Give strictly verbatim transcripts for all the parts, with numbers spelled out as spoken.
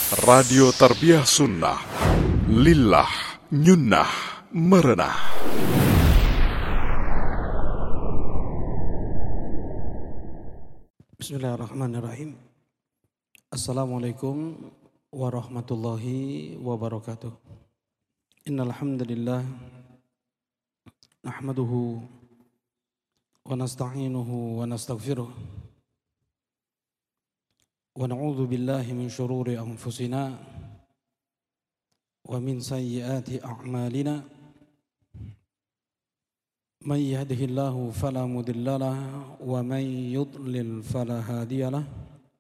Radio Tarbiyah Sunnah, Lillah, Nyunnah, Merenah. Bismillahirrahmanirrahim. Assalamualaikum warahmatullahi wabarakatuh. Innal hamdalillah nahmaduhu wa nasta'inuhu wa nastaghfiruh. Wa na'udzu billahi min shururi anfusina wa min sayyiati a'malina. Man yahdihillahu fala mudilla lahu wa man yudlil fala hadiya lahu.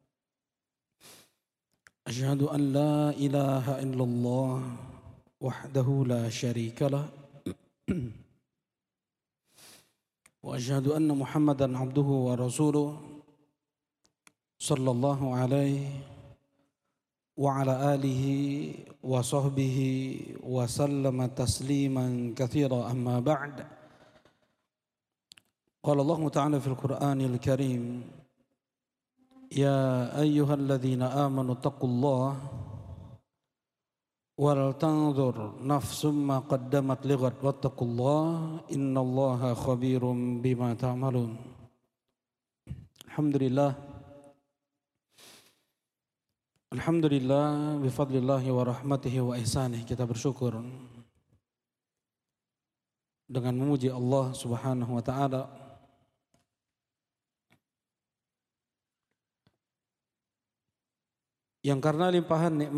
Asyhadu an la ilaha illallah wahdahu la syarika lahu wa asyhadu anna Muhammadan abduhu wa rasuluhu sallallahu alaihi wa ala alihi wa sahbihi wa sallama tasliman katsira, amma ba'd. Qala Allah ta'ala fil Qur'anil Karim, ya ayyuhalladzina amanu taqullaha wal tanzur nafsum ma qaddamat lighad wattaqullaha innallaha khabirum bima ta'malun. Alhamdulillah Alhamdulillah bifadlillahi wa rahmatihi wa ihsanih, kita bersyukur dengan memuji Allah Subhanahu wa taala yang karena limpahan nikmat